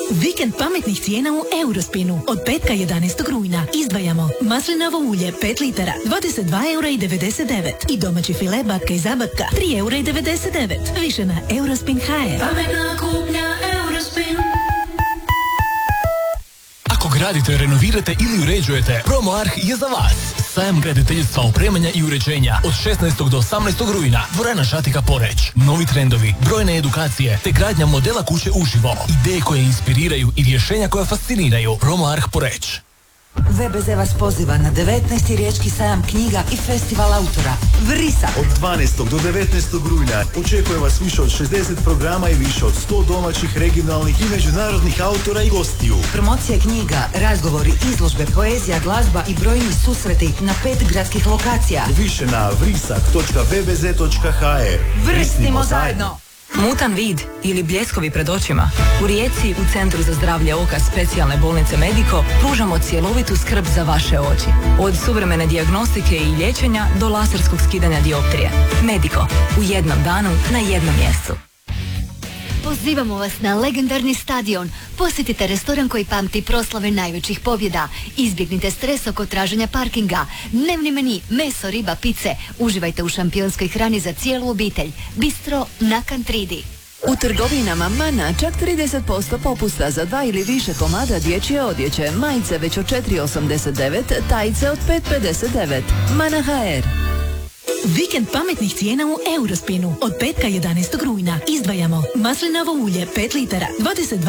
Vikend pametnih cijena u Eurospinu. Od petka 11. rujna izdvajamo maslinovo ulje 5 litara 22,99 € i domaći file batka i zabatka 3,99 €. Više na Eurospin.hr. Pametna kupnja Eurospin. Ako gradite, renovirate ili uređujete, Promo Arh je za vas. Sajam graditeljstva, opremanja i uređenja od 16. do 18. rujna. Dvorana Šatika Poreć. Novi trendovi, brojne edukacije, te gradnja modela kuće uživo. Ideje koje inspiriraju i rješenja koja fasciniraju. Promo Arh Poreć. VBZ vas poziva na 19. riječki sajam knjiga i festival autora. Vrisa! Od 12. do 19. rujna očekuje vas više od 60 programa i više od 100 domaćih, regionalnih i međunarodnih autora i gostiju. Promocija knjiga, razgovori, izložbe, poezija, glazba i brojni susreti na 5 gradskih lokacija. Više na vrisak.bbz.hr. Vrsnimo zajedno! Mutan vid ili bljeskovi pred očima? U Rijeci, u Centru za zdravlje oka Specijalne bolnice Mediko, pružamo cjelovitu skrb za vaše oči. Od suvremene dijagnostike i liječenja do laserskog skidanja dioptrije. Mediko, u jednom danu, na jednom mjestu. Pozivamo vas na legendarni stadion. Posjetite restoran koji pamti proslave najvećih pobjeda. Izbjegnite stres oko traženja parkinga. Dnevni meni, meso, riba, pice. Uživajte u šampionskoj hrani za cijelu obitelj. Bistro na Kantridi. U trgovinama Mana čak 30% popusta za 2 ili više komada dječje odjeće. Majice već od 4,89, tajice od 5,59. Mana HR. Vikend pametnih cijena u Eurospinu. Od petka 11. rujna izdvajamo maslinovo ulje 5 litara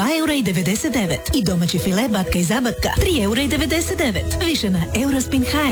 22,99 € i domaći file batka i zabatka 3,99 €. Više na Eurospin.hr.